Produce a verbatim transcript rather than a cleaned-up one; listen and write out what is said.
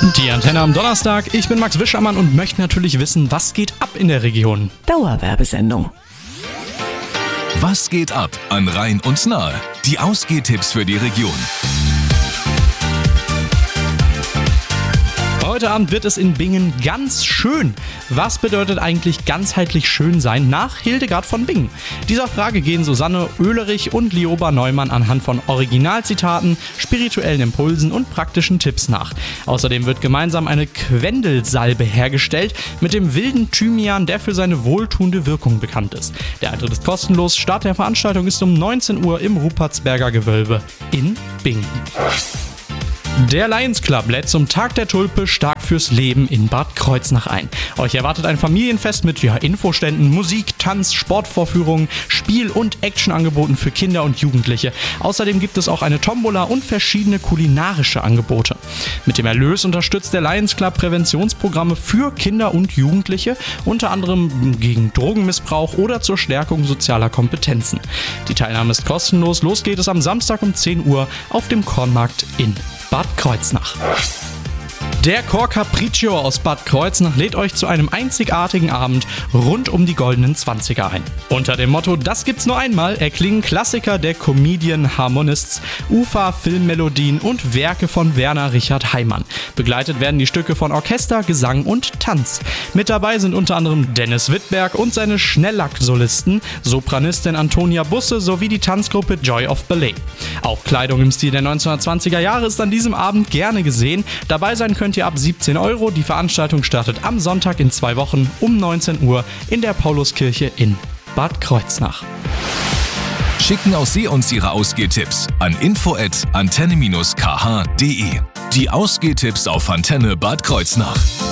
Die Antenne am Donnerstag. Ich bin Max Wischermann und möchte natürlich wissen, was geht ab in der Region. Dauerwerbesendung. Was geht ab an Rhein und Nahe? Die Ausgehtipps für die Region. Heute Abend wird es in Bingen ganz schön. Was bedeutet eigentlich ganzheitlich schön sein nach Hildegard von Bingen? Dieser Frage gehen Susanne Oehlerich und Lioba Neumann anhand von Originalzitaten, spirituellen Impulsen und praktischen Tipps nach. Außerdem wird gemeinsam eine Quendelsalbe hergestellt mit dem wilden Thymian, der für seine wohltuende Wirkung bekannt ist. Der Eintritt ist kostenlos. Start der Veranstaltung ist um neunzehn Uhr im Rupertsberger Gewölbe in Bingen. Der Lions Club lädt zum Tag der Tulpe stark fürs Leben in Bad Kreuznach ein. Euch erwartet ein Familienfest mit ja, Infoständen, Musik, Tanz, Sportvorführungen, Spiel- und Actionangeboten für Kinder und Jugendliche. Außerdem gibt es auch eine Tombola und verschiedene kulinarische Angebote. Mit dem Erlös unterstützt der Lions Club Präventionsprogramme für Kinder und Jugendliche, unter anderem gegen Drogenmissbrauch oder zur Stärkung sozialer Kompetenzen. Die Teilnahme ist kostenlos. Los geht es am Samstag um zehn Uhr auf dem Kornmarkt in Bad Kreuznach. Der Chor Capriccio aus Bad Kreuznach lädt euch zu einem einzigartigen Abend rund um die goldenen Zwanziger ein. Unter dem Motto "Das gibt's nur einmal" erklingen Klassiker der Comedian Harmonists, U F A, Filmmelodien und Werke von Werner Richard Heimann. Begleitet werden die Stücke von Orchester, Gesang und Tanz. Mit dabei sind unter anderem Dennis Wittberg und seine Schnelllack-Solisten, Sopranistin Antonia Busse sowie die Tanzgruppe Joy of Ballet. Auch Kleidung im Stil der neunzehnhundertzwanziger Jahre ist an diesem Abend gerne gesehen. Dabei sein könnt ihr ab siebzehn Euro. Die Veranstaltung startet am Sonntag in zwei Wochen um neunzehn Uhr in der Pauluskirche in Bad Kreuznach. Schicken auch Sie uns Ihre Ausgehtipps an info at antenne dash k h punkt de. Die Ausgehtipps auf Antenne Bad Kreuznach.